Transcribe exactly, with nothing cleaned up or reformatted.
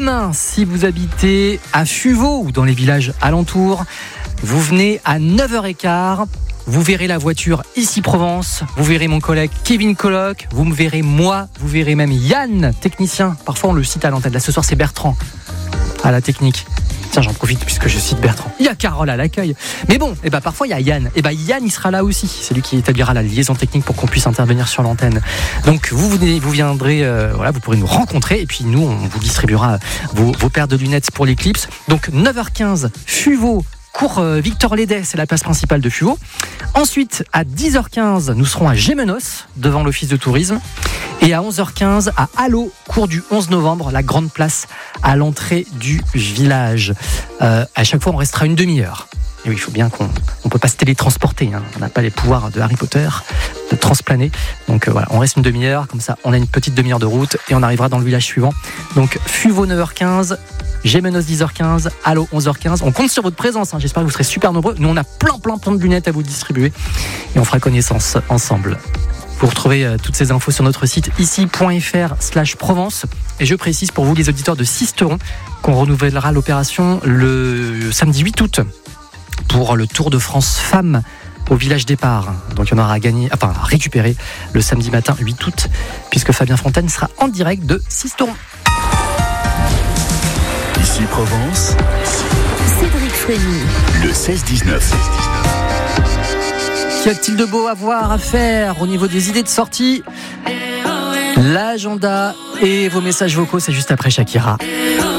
Demain, si vous habitez à Fuveau ou dans les villages alentours, vous venez à neuf heures quinze. Vous verrez la voiture Ici Provence, vous verrez mon collègue Kevin Colloc, vous me verrez moi, vous verrez même Yann, technicien. Parfois on le cite à l'antenne. Là ce soir c'est Bertrand à la technique. Tiens, j'en profite puisque je cite Bertrand. Il y a Carole à l'accueil. Mais bon, et ben parfois il y a Yann. Et ben Yann il sera là aussi. C'est lui qui établira la liaison technique pour qu'on puisse intervenir sur l'antenne. Donc vous venez, vous viendrez, euh, voilà, vous pourrez nous rencontrer et puis nous on vous distribuera vos, vos paires de lunettes pour l'éclipse. Donc neuf heures quinze, Fuveau. Cours Victor Lédet, c'est la place principale de Fuveau. Ensuite, à dix heures quinze, nous serons à Gémenos, devant l'office de tourisme. Et à onze heures quinze, à Allo, cours du onze novembre, la grande place à l'entrée du village. Euh, à chaque fois, on restera une demi-heure. Et oui, il faut bien qu'on ne peut pas se télétransporter. Hein. On n'a pas les pouvoirs de Harry Potter, de transplaner. Donc euh, voilà, on reste une demi-heure, comme ça, on a une petite demi-heure de route et on arrivera dans le village suivant. Donc Fuveau neuf heures quinze, Gémenos dix heures quinze, Allo onze heures quinze. On compte sur votre présence, hein. J'espère que vous serez super nombreux. Nous, on a plein, plein, plein de lunettes à vous distribuer et on fera connaissance ensemble. Vous retrouvez euh, toutes ces infos sur notre site ici.fr slash Provence. Et je précise pour vous, les auditeurs de Sisteron, qu'on renouvellera l'opération le samedi huit août pour le Tour de France Femmes au village départ. Donc il y en aura à gagner, enfin à récupérer le samedi matin huit août, puisque Fabien Fontaine sera en direct de Sisteron. Ici Provence, Cédric Frémy, le seize dix-neuf. Qu'y a-t-il de beau à voir, à faire au niveau des idées de sortie? L'agenda et vos messages vocaux, c'est juste après Shakira.